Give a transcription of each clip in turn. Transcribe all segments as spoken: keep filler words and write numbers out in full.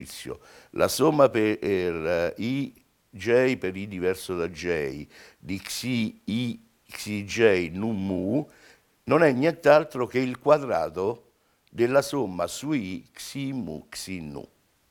La somma per eh, i j per i diverso da j di xi, i, xij nu mu non è nient'altro che il quadrato della somma su i, xi mu, xi nu.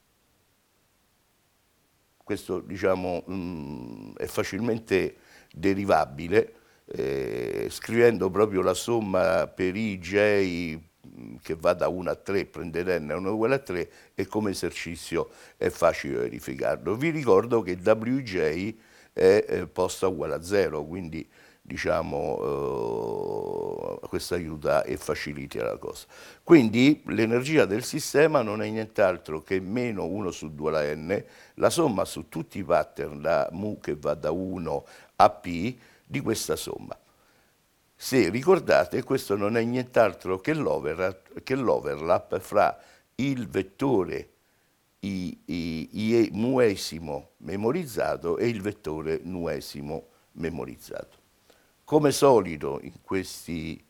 Questo, diciamo, mh, è facilmente derivabile eh, scrivendo proprio la somma per i j mh, che va da uno a tre, prendere n uguale a tre, e come esercizio è facile verificarlo. Vi ricordo che wij è eh, posta uguale a zero, quindi diciamo eh, questo aiuta e facilita la cosa. Quindi l'energia del sistema non è nient'altro che meno uno su due alla n, la somma su tutti i pattern da mu che va da uno a p di questa somma. Se ricordate, questo non è nient'altro che l'overlap fra il vettore i, i, i, muesimo memorizzato e il vettore nuesimo memorizzato. Come solito in questi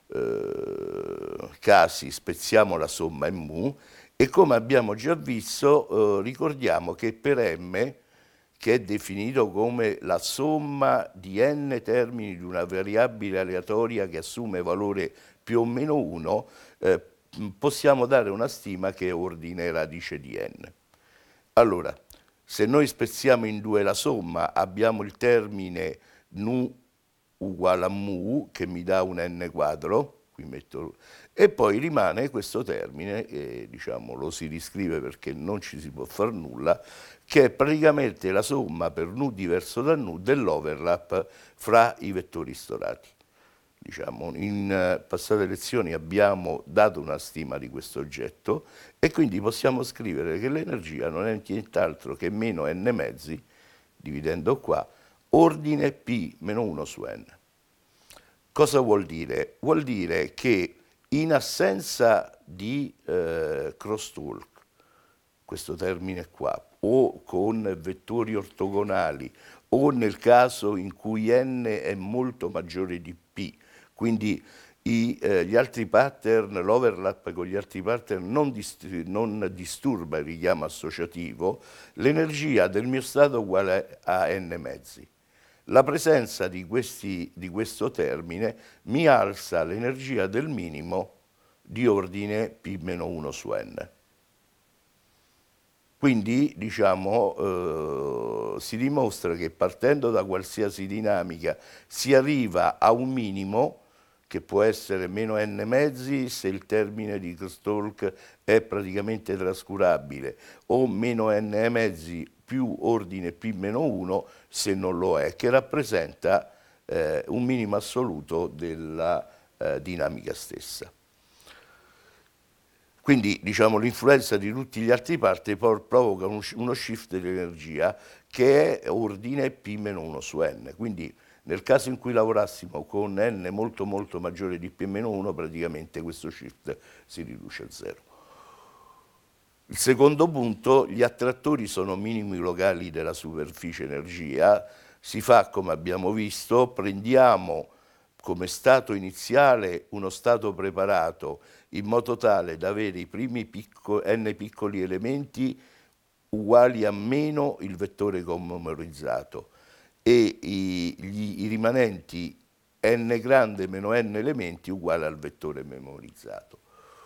eh, casi spezziamo la somma in mu e, come abbiamo già visto, eh, ricordiamo che per m, che è definito come la somma di n termini di una variabile aleatoria che assume valore più o meno uno, eh, possiamo dare una stima che è ordine radice di n. Allora, se noi spezziamo in due la somma, abbiamo il termine nu uguale a mu, che mi dà un n quadro, qui metto, e poi rimane questo termine, che diciamo lo si riscrive perché non ci si può fare nulla, che è praticamente la somma per nu diverso da nu dell'overlap fra i vettori storati. Diciamo, in passate lezioni abbiamo dato una stima di questo oggetto e quindi possiamo scrivere che l'energia non è nient'altro che meno n mezzi, dividendo qua, ordine p meno uno su n. Cosa vuol dire? Vuol dire che in assenza di eh, crosstalk, questo termine qua, o con vettori ortogonali, o nel caso in cui n è molto maggiore di p, quindi i, eh, gli altri pattern, l'overlap con gli altri pattern non, dist non disturba il richiamo associativo, l'energia del mio stato è uguale a n mezzi. La presenza di, questi, di questo termine mi alza l'energia del minimo di ordine p meno uno su n. Quindi, diciamo, eh, si dimostra che partendo da qualsiasi dinamica si arriva a un minimo che può essere meno n mezzi se il termine di crosstalk è praticamente trascurabile, o meno n mezzi più ordine p meno uno se non lo è, che rappresenta eh, un minimo assoluto della eh, dinamica stessa. Quindi, diciamo, l'influenza di tutti gli altri parti provoca uno shift dell'energia che è ordine p meno uno su n. Quindi, nel caso in cui lavorassimo con n molto molto maggiore di p meno uno, praticamente questo shift si riduce a zero. Il secondo punto, gli attrattori sono minimi locali della superficie energia. Si fa, come abbiamo visto, prendiamo come stato iniziale uno stato preparato in modo tale da avere i primi picco, n piccoli elementi uguali a meno il vettore memorizzato e i, gli, i rimanenti n grande meno n elementi uguali al vettore memorizzato.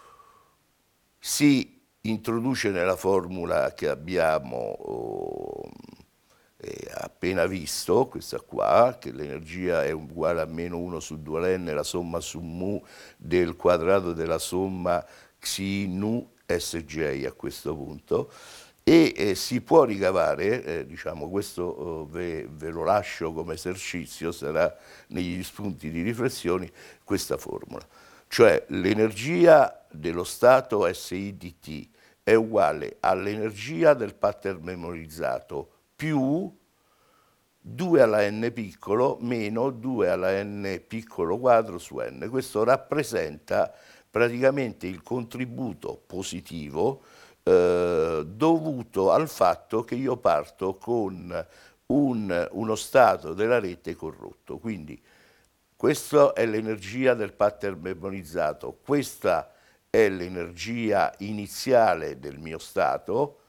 Si introduce nella formula che abbiamo oh, eh, appena visto, questa qua, che l'energia è uguale a meno uno su due alla n, la somma su mu del quadrato della somma xi nu sj a questo punto, e eh, si può ricavare, eh, diciamo questo eh, ve, ve lo lascio come esercizio, sarà negli spunti di riflessione, questa formula. Cioè l'energia dello stato S I D T è uguale all'energia del pattern memorizzato più due alla n piccolo meno due alla n piccolo quadro su n. Questo rappresenta praticamente il contributo positivo eh, dovuto al fatto che io parto con un, uno stato della rete corrotto. Quindi questa è l'energia del pattern memorizzato, questa è l'energia iniziale del mio stato,